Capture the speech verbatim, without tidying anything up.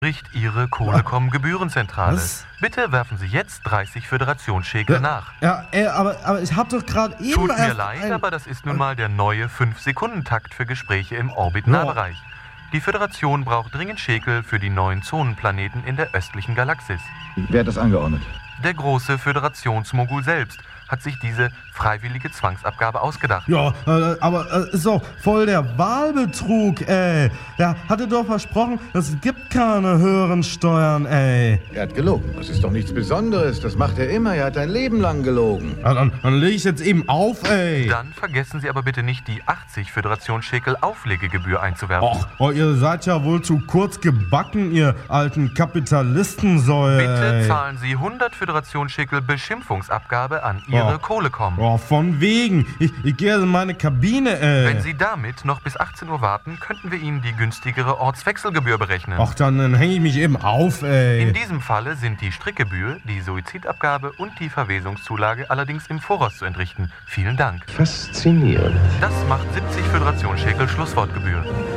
Spricht Ihre Kohlecom-Gebührenzentrale. Was? Bitte werfen Sie jetzt dreißig Föderationsschekel nach. Ja, ey, aber, aber ich hab doch gerade eben Tut mir erst leid, ein- aber das ist nun mal der neue fünf Sekunden Takt für Gespräche im Orbit-Nahbereich. Die Föderation braucht dringend Schekel für die neuen Zonenplaneten in der östlichen Galaxis. Wer hat das angeordnet? Der große Föderationsmogul selbst hat sich diese freiwillige Zwangsabgabe ausgedacht. Ja, äh, aber äh, ist doch voll der Wahlbetrug, ey. Der hatte doch versprochen, es gibt keine höheren Steuern, ey. Er hat gelogen. Das ist doch nichts Besonderes. Das macht er immer. Er hat ein Leben lang gelogen. Ja, dann, dann leg ich jetzt eben auf, ey. Dann vergessen Sie aber bitte nicht, die achtzig Föderationsschekel Auflegegebühr einzuwerfen. Och, oh, ihr seid ja wohl zu kurz gebacken, ihr alten Kapitalistensäue, Bitte ey. zahlen Sie hundert Föderationsschekel Beschimpfungsabgabe an Ihre Oh. Kohlecom. Oh, von wegen. Ich, ich gehe in meine Kabine, ey. Wenn Sie damit noch bis achtzehn Uhr warten, könnten wir Ihnen die günstigere Ortswechselgebühr berechnen. Ach, dann, dann hänge ich mich eben auf, ey. In diesem Falle sind die Strickgebühr, die Suizidabgabe und die Verwesungszulage allerdings im Voraus zu entrichten. Vielen Dank. Faszinierend. Das macht siebzig Föderationsschekel Schlusswortgebühr.